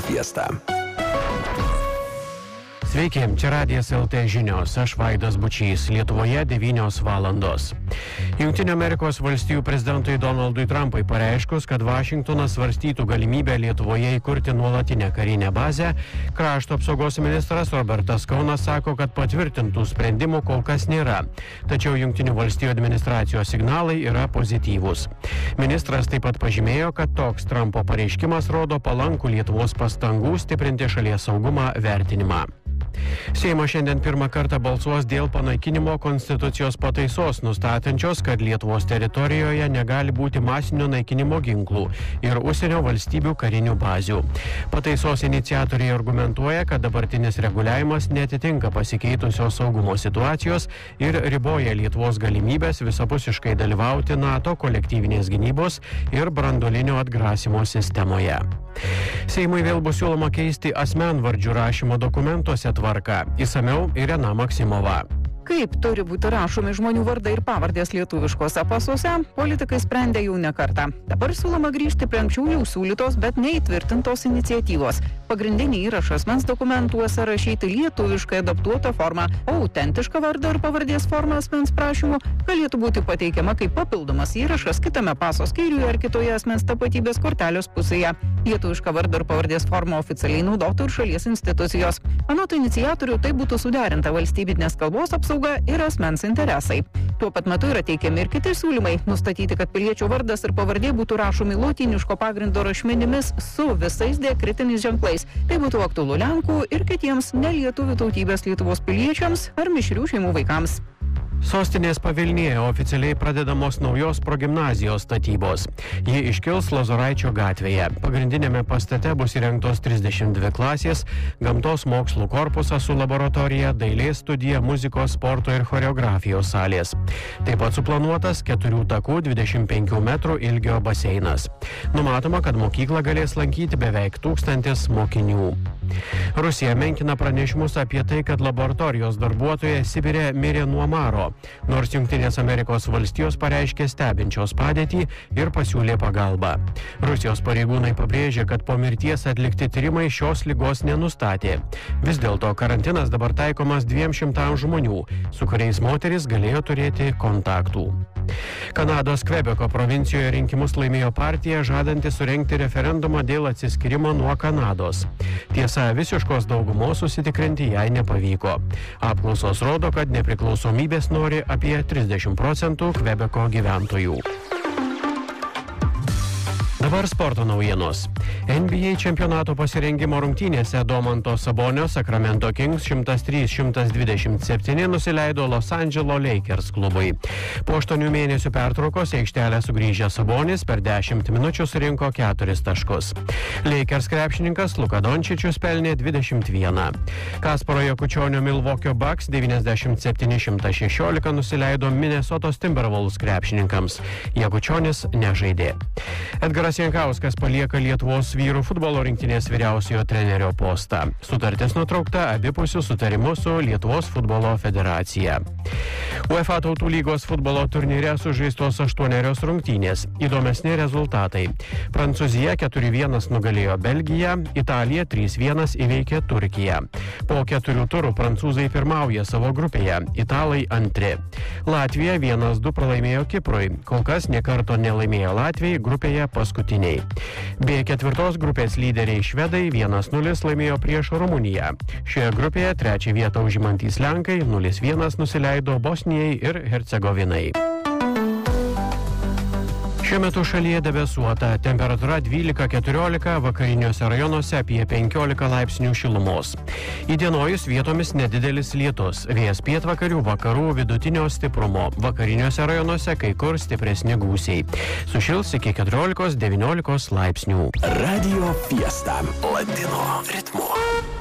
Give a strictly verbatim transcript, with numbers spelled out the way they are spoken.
Fiesta. Sveiki, čia Radijas L T žinios, aš Vaidas Bučys, Lietuvoje devynios valandos. Jungtinių Amerikos valstijų prezidentui Donaldui Trumpui pareiškus, kad Vašingtonas svarstytų galimybę Lietuvoje įkurti nuolatinę karinę bazę, krašto apsaugos ministras Robertas Kaunas sako, kad patvirtintų sprendimų kol kas nėra. Tačiau Jungtinių valstijų administracijos signalai yra pozityvūs. Ministras taip pat pažymėjo, kad toks Trumpo pareiškimas rodo palankų Lietuvos pastangų stiprinti šalies saugumą vertinimą. Seimas šiandien pirmą kartą balsuos dėl panaikinimo konstitucijos pataisos, nustatančios, kad Lietuvos teritorijoje negali būti masinio naikinimo ginklų ir užsienio valstybių karinių bazių. Pataisos iniciatoriai argumentuoja, kad dabartinis reguliavimas netitinka pasikeitusios saugumo situacijos ir riboja Lietuvos galimybės visapusiškai dalyvauti NATO kolektyvinės gynybos ir branduolinio atgrasimo sistemoje. Seimui vėl bus siūloma keisti asmenvardžių rašymo dokumentuose tvarką. Išsamiau Irena Maksimova. Kaip turi būti rašomi žmonių vardai ir pavardės lietuviškose pasuose, politikai sprendė jau ne kartą. Dabar siūloma grįžti prie anksčiau jau siūlytos, bet neįtvirtintos iniciatyvos. Pagrindinį įrašą asmens dokumentuose rašyti lietuviškai adaptuotą formą, o autentišką vardą ir pavardės formą asmens prašymu galėtų būti pateikiama kaip papildomas įrašas kitame paso skyriuje ar kitoje asmens tapatybės kortelės pusėje. Lietuvišką vardą ir pavardės formą oficialiai naudotų ir šalies institucijos. Anot iniciatorių, tai būtų suderinta valstybinės kalbos apsaugos ir asmens interesai. Tuo pat metu yra teikiami ir kiti siūlymai nustatyti, kad piliečio vardas ir pavardė būtų rašomi lotyniško pagrindo rašmenimis su visais diakritiniais ženklais. Tai būtų aktualu Lenkų ir kitiems nelietuvių tautybės Lietuvos piliečiams ar mišrių šeimų vaikams. Sostinės pavilnyje oficialiai pradedamos naujos progimnazijos statybos. Ji iškils Lozoraičio gatvėje. Pagrindinėme pastate bus įrengtos trisdešimt dvi klasės, gamtos mokslų korpusas su laboratorija, dailės studija, muzikos, sporto ir choreografijos salės. Taip pat suplanuotas keturių takų dvidešimt penkių metrų ilgio baseinas. Numatoma, kad mokyklą galės lankyti beveik tūkstantis mokinių. Rusija menkina pranešimus apie tai, kad laboratorijos darbuotoja Sibire mirė nuo maro, nors Jungtinės Amerikos valstijos pareiškė stebinčios padėtį ir pasiūlė pagalbą. Rusijos pareigūnai pabrėžė, kad po mirties atlikti tyrimai šios ligos nenustatė. Vis dėlto karantinas dabar taikomas dviem šimtams žmonių, su kuriais moteris galėjo turėti kontaktų. Kanados Kvebeko provincijoje rinkimus laimėjo partija, žadanti surengti referendumą dėl atsiskyrimo nuo Kanados. Tiesa, visiškos daugumos susitikrinti jai nepavyko. Apklausos rodo, kad nepriklausomybės nori apie trisdešimt procentų Kvebeko gyventojų. Dabar sporto naujienos. N B A čempionato pasirengimo rungtynėse Domanto Sabonio Sacramento Kings šimtas trys šimtas dvidešimt septyni nusileido Los Angeles Lakers klubui. Po aštuonių mėnesių pertraukos į aikštelę sugrįžęs Sabonis per dešimt minučių surinko keturis taškus. Lakers krepšininkas Luka Dončičius pelnė dvidešimt vieną. Kasparo Jakučionio Milwaukee Bucks devyniasdešimt septyni šimtas šešiolika nusileido Minnesotos Timberwolves krepšininkams. Jakučionis nežaidė. Edgaras Jankauskas palieka Lietuvos vyrų futbolo rinktinės vyriausiojo trenerio postą. Sutartis nutraukta abipusių sutarimų su Lietuvos futbolo federacija. UEFA Tautų lygos futbolo turnyre sužaistos aštuonerios rungtynės. Įdomesni rezultatai. Prancūzija keturi vienas nugalėjo Belgiją, Italija trys vienas įveikė Turkiją. Po keturių turų prancūzai pirmauja savo grupėje, italai antri. Latvija vienas du pralaimėjo Kiprui. Kol kas nė karto nelaimėjo Latvijai grupėje paskutiniai. B ketvirtos grupės lyderiai švedai vienas nulis laimėjo prieš Rumuniją. Šioje grupėje trečią vietą užimantys Lenkai nulis vienas nusileido Bosnijai ir Hercegovinai. Šiuo metu šalyje debesuota, temperatūra dvylika keturiolika, vakariniuose rajonuose apie penkiolika laipsnių šilumos. Įdienojus vietomis nedidelis lietus, vėjas pietvakarių, vakarų vidutinio stiprumo, vakariniuose rajonuose kai kur stipresni gūsiai. Sušils iki keturiolikos devyniolikos laipsnių. Radio Fiesta. Latino ritmu.